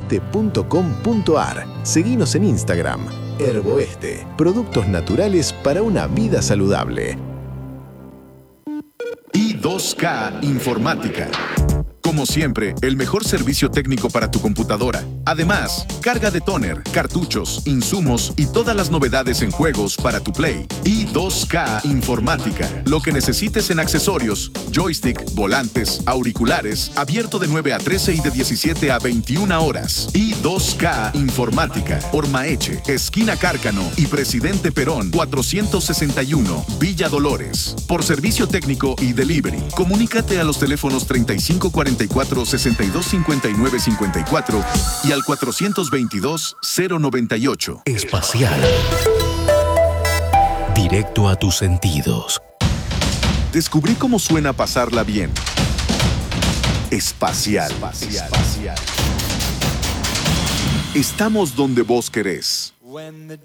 herboeste.com.ar. Seguinos en Instagram. Herboeste, productos naturales para una vida saludable. I2K Informática. Como siempre, el mejor servicio técnico para tu computadora. Además, carga de tóner, cartuchos, insumos y todas las novedades en juegos para tu Play. I2K Informática. Lo que necesites en accesorios, joystick, volantes, auriculares, abierto de 9 a 13 y de 17 a 21 horas. I2K Informática. Por Maeche, esquina Cárcano y Presidente Perón, 461, Villa Dolores. Por servicio técnico y delivery, comunícate a los teléfonos 3544-6259-54 y al 422-098. Espacial. Directo a tus sentidos. Descubrí cómo suena pasarla bien. Espacial. Estamos donde vos querés.